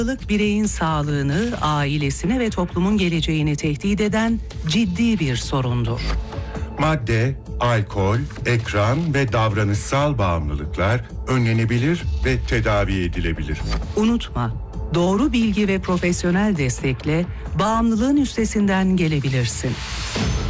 Bireyin sağlığını, ailesini ve toplumun geleceğini tehdit eden ciddi bir sorundur. Madde, alkol, ekran ve davranışsal bağımlılıklar önlenebilir ve tedavi edilebilir. Unutma, doğru bilgi ve profesyonel destekle bağımlılığın üstesinden gelebilirsin.